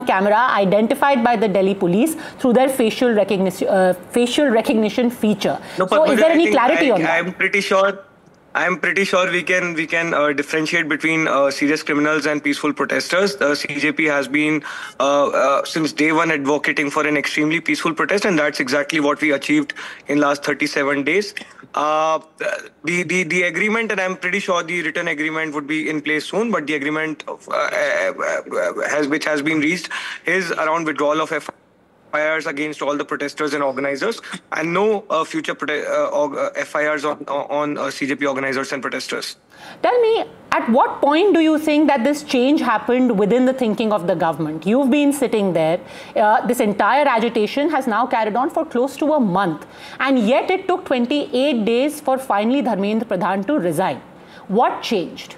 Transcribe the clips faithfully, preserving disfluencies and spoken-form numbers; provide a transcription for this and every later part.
camera identified by the Delhi police through their facial recognition uh, facial recognition feature. No, so is there I any clarity I, on that? I'm pretty sure I'm pretty sure we can we can uh, differentiate between uh, serious criminals and peaceful protesters. The C J P has been uh, uh, since day one advocating for an extremely peaceful protest, and that's exactly what we achieved in last thirty-seven days. Uh, the the the agreement, and I'm pretty sure the written agreement would be in place soon. But the agreement of, uh, uh, has which has been reached is around withdrawal of F I Rs against all the protesters and organizers, and no uh, future uh, F I Rs on, on uh, C J P organizers and protesters. Tell me, at what point do you think that this change happened within the thinking of the government? You've been sitting there. Uh, this entire agitation has now carried on for close to a month, and yet it took twenty-eight days for finally Dharmendra Pradhan to resign. What changed?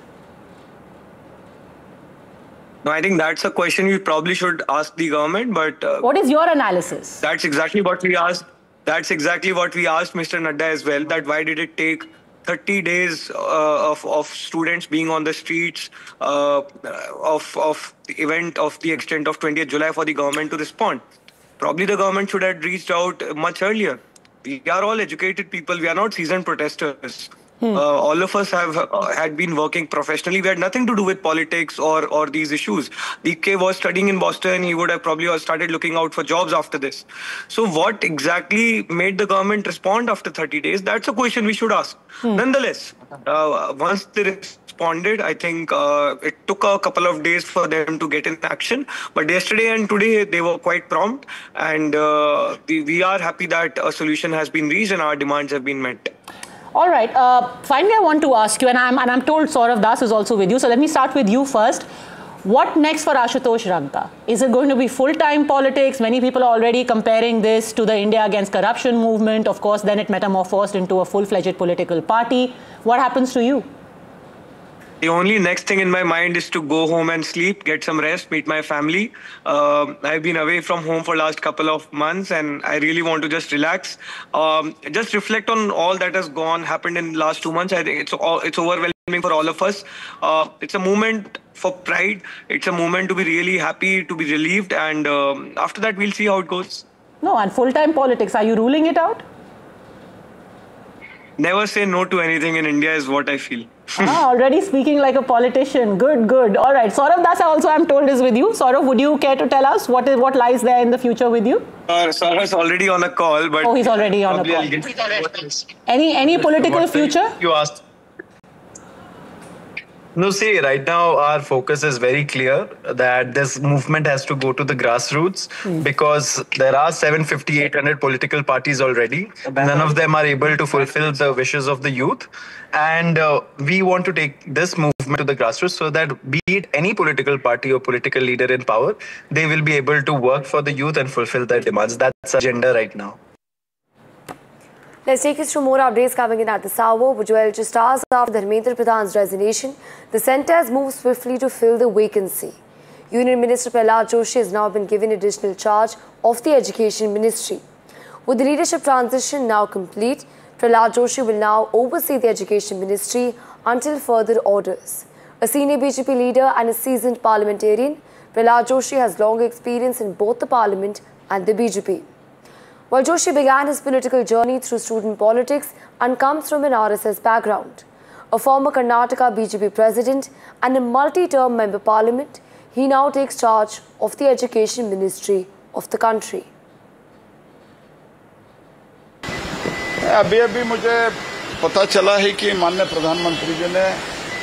No, I think that's a question we probably should ask the government. But uh, what is your analysis? That's exactly what we asked. That's exactly what we asked Mister Nadda as well. That why did it take thirty days uh, of of students being on the streets uh, of of the event of the extent of twentieth July for the government to respond? Probably the government should have reached out much earlier. We are all educated people. We are not seasoned protesters. Hmm. Uh, all of us have uh, had been working professionally. We had nothing to do with politics or or these issues. D K was studying in Boston. He would have probably started looking out for jobs after this. So what exactly made the government respond after thirty days? That's a question we should ask. Hmm. Nonetheless, uh, once they responded, I think uh, it took a couple of days for them to get in action. But yesterday and today, they were quite prompt. And uh, we, we are happy that a solution has been reached and our demands have been met. All right. Uh, finally, I want to ask you, and I'm, and I'm told Saurav Das is also with you. So let me start with you first. What next for Ashutosh Rangta? Is it going to be full-time politics? Many people are already comparing this to the India Against Corruption movement. Of course, then it metamorphosed into a full-fledged political party. What happens to you? The only next thing in my mind is to go home and sleep, get some rest, meet my family. Uh, I've been away from home for last couple of months and I really want to just relax. Um, just reflect on all that has gone, happened in the last two months. I think it's, all, it's overwhelming for all of us. Uh, it's a moment for pride. It's a moment to be really happy, to be relieved. And um, after that, we'll see how it goes. No, and full-time politics, are you ruling it out? Never say no to anything in India is what I feel. Ah, already speaking like a politician. Good, good. All right. Saurav Das also, I'm told, is with you. Saurav, would you care to tell us what is what lies there in the future with you? Uh, Saurav's already on a call. But oh, he's already on a call. Any, any political future? You asked. No, see, right now our focus is very clear that this movement has to go to the grassroots mm. because there are seven hundred fifty, eight hundred political parties already. None of them are able to fulfill the wishes of the youth. And uh, we want to take this movement to the grassroots so that be it any political party or political leader in power, they will be able to work for the youth and fulfill their demands. That's the agenda right now. Let's take us to more updates coming in at this hour. Ujjwal, just hours after Dharmendra Pradhan's resignation, the centre has moved swiftly to fill the vacancy. Union Minister Prahlad Joshi has now been given additional charge of the Education Ministry. With the leadership transition now complete, Prahlad Joshi will now oversee the Education Ministry until further orders. A senior B J P leader and a seasoned parliamentarian, Prahlad Joshi has long experience in both the Parliament and the B J P. While Joshi began his political journey through student politics and comes from an R S S background, a former Karnataka B J P president and a multi-term member parliament, he now takes charge of the Education Ministry of the country. अभी अभी मुझे पता चला है कि माननीय प्रधानमंत्री जी ने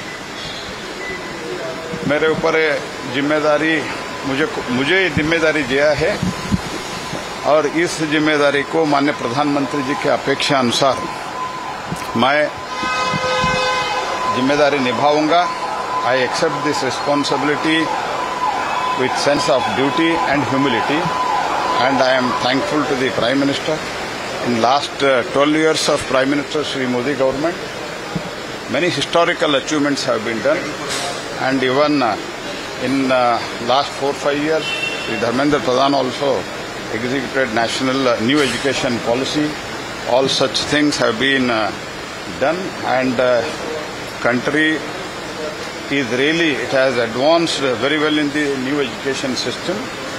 मेरे ऊपर जिम्मेदारी मुझे मुझे जिम्मेदारी दिया है और इस जिम्मेदारी को माननीय प्रधानमंत्री जी के अपेक्षा अनुसार मैं जिम्मेदारी निभाऊंगा. I accept this responsibility with sense of duty and humility and I am thankful to the prime minister. In last uh, twelve years of Prime Minister Shri Modi government, many historical achievements have been done, and even uh, in uh, last four five years, Shri Dharmendra Pradhan also executed national uh, new education policy. All such things have been uh, done, and uh, country is really, it has advanced very well in the new education system.